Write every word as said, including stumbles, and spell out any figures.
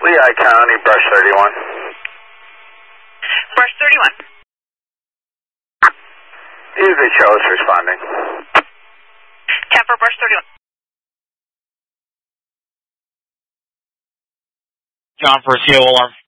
Lehigh County, Brush thirty-one. Brush thirty-one. Easy Charles responding. ten for Brush thirty-one. John for a C O alarm.